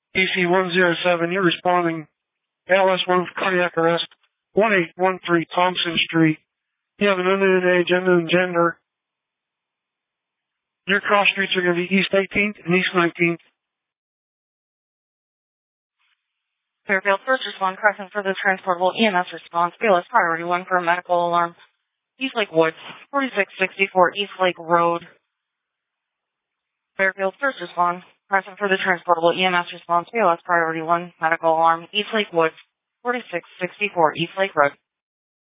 PC-107, you're responding. ALS-1 for cardiac arrest, 1813 Thompson Street. You have an unknown age, unknown gender. Your cross streets are going to be East 18th and East 19th. Fairfield, first respond, present for the transportable EMS response. BLS priority 1 for a medical alarm. East Lake Woods, 4664 East Lake Road. Fairfield, first respond, present for the transportable EMS response. BLS priority 1, medical alarm. East Lake Woods, 4664 East Lake Road.